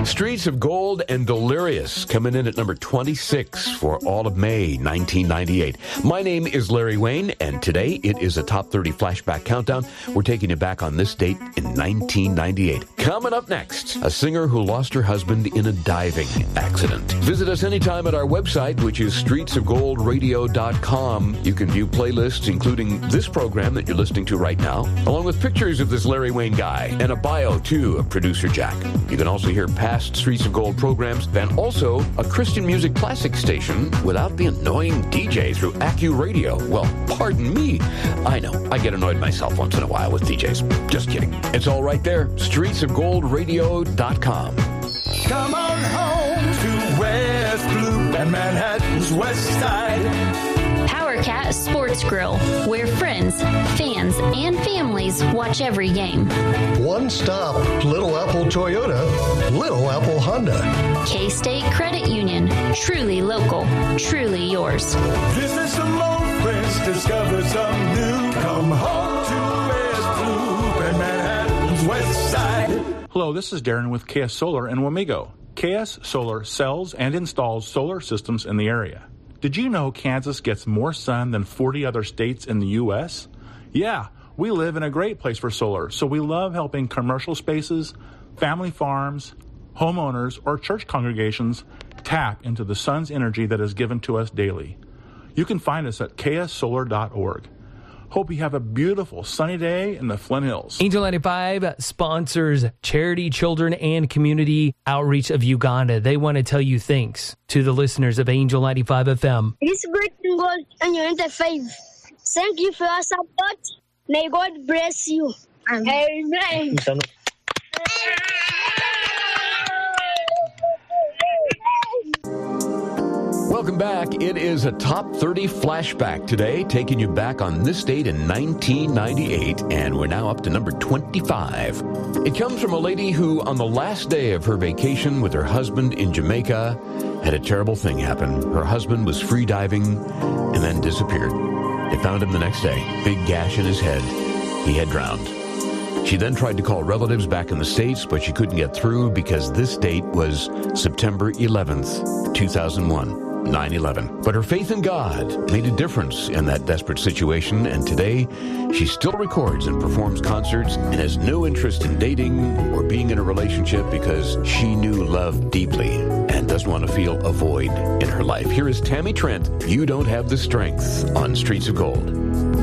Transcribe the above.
Streets of Gold and Delirious coming in at number 26 for all of May 1998. My name is Larry Wayne, and today it is a Top 30 Flashback Countdown. We're taking you back on this date in 1998. Coming up next, a singer who lost her husband in a diving accident. Visit us anytime at our website, which is streetsofgoldradio.com. You can view playlists, including this program that you're listening to right now, along with pictures of this Larry Wayne guy and a bio, too, of producer Jack. You can also hear past Streets of Gold programs and also a Christian music classic station without the annoying DJ through Accu Radio. Well, pardon me. I know, I get annoyed myself once in a while with DJs. Just kidding. It's all right there. streetsofgoldradio.com. Come on home to West Loop and Manhattan's West Side. PowerCat Sports Grill, where friends, fans, and families watch every game. One stop, Little Apple Toyota, Little Apple Honda. K-State Credit Union, truly local, truly yours. Visit some old friends, discover some new. Come home to West Loop and Manhattan's West Side. Hello, this is Darren with KS Solar in Wamego. KS Solar sells and installs solar systems in the area. Did you know Kansas gets more sun than 40 other states in the U.S.? Yeah, we live in a great place for solar, so we love helping commercial spaces, family farms, homeowners, or church congregations tap into the sun's energy that is given to us daily. You can find us at kssolar.org. Hope you have a beautiful sunny day in the Flint Hills. Angel 95 sponsors charity, children, and community outreach of Uganda. They want to tell you thanks to the listeners of Angel 95 FM. This great gold on your 95. Thank you for your support. May God bless you. Amen. Welcome back. It is a Top 30 Flashback today, taking you back on this date in 1998, and we're now up to number 25. It comes from a lady who, on the last day of her vacation with her husband in Jamaica, had a terrible thing happen. Her husband was free diving and then disappeared. They found him the next day, big gash in his head. He had drowned. She then tried to call relatives back in the States, but she couldn't get through because this date was September 11th, 2001. 9/11. But her faith in God made a difference in that desperate situation, and today she still records and performs concerts and has no interest in dating or being in a relationship because she knew love deeply and doesn't want to feel a void in her life. Here is Tammy Trent, You Don't Have the Strength, on Streets of Gold.